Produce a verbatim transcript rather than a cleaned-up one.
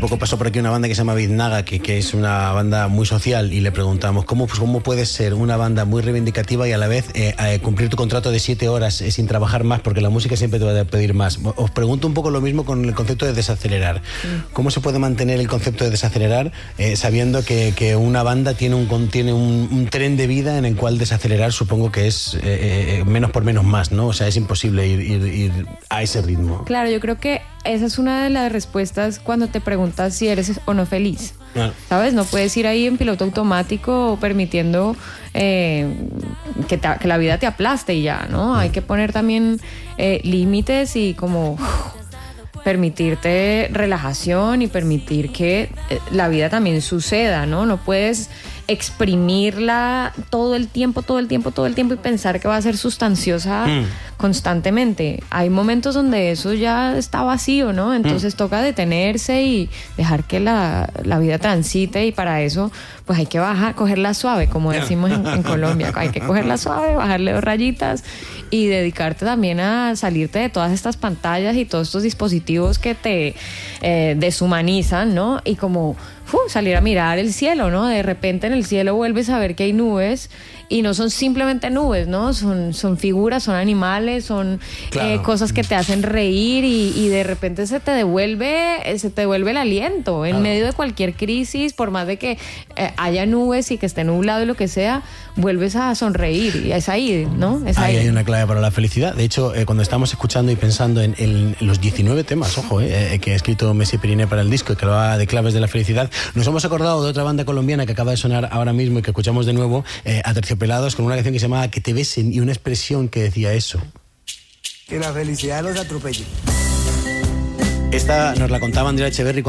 poco pasó por aquí una banda que se llama Biznaga, que, que es una banda muy social, y le preguntamos cómo, pues, cómo puedes ser una banda muy reivindicativa y a la vez eh, eh, cumplir tu contrato de siete horas eh, sin trabajar más, porque la música siempre te va a pedir más. Os pregunto un poco lo mismo con el concepto de desacelerar. Mm. ¿Cómo se puede mantener el concepto de desacelerar eh, sabiendo que, que una banda tiene, un, tiene un, un tren de vida en el cual desacelerar supongo que es eh, eh, menos por menos más, ¿no? O sea, es imposible ir, ir, ir a ese ritmo. Claro, yo creo que esa es una de las respuestas cuando te preguntas si eres o no feliz. Claro. ¿Sabes? No puedes ir ahí en piloto automático permitiendo eh, que, te, que la vida te aplaste y ya, ¿no? Hay que poner también eh, límites y como uf, permitirte relajación y permitir que eh, la vida también suceda, ¿no? No puedes exprimirla todo el tiempo, todo el tiempo, todo el tiempo y pensar que va a ser sustanciosa mm. constantemente. Hay momentos donde eso ya está vacío, ¿no? Entonces mm. toca detenerse y dejar que la, la vida transite, y para eso pues hay que bajar, cogerla suave, como decimos en, en Colombia. Hay que cogerla suave, bajarle dos rayitas y dedicarte también a salirte de todas estas pantallas y todos estos dispositivos que te eh, deshumanizan, ¿no? Y como Uh, salir a mirar el cielo, ¿no? De repente en el cielo vuelves a ver que hay nubes y no son simplemente nubes, ¿no? Son, son figuras, son animales, son claro. eh, cosas que te hacen reír y, y de repente se te devuelve, se te devuelve el aliento en claro. medio de cualquier crisis, por más de que eh, haya nubes y que esté nublado y lo que sea, vuelves a sonreír y es ahí, ¿no? Es ahí. Ahí hay una clave para la felicidad. De hecho, eh, cuando estamos escuchando y pensando en, en los diecinueve temas, ojo, eh, que ha escrito Messi Periné para el disco y que lo va de claves de la felicidad, nos hemos acordado de otra banda colombiana que acaba de sonar ahora mismo y que escuchamos de nuevo, eh, Aterciopelados, con una canción que se llamaba Que te besen y una expresión que decía eso. Que la felicidad los atropelle. Esta nos la contaba Andrea Echeverri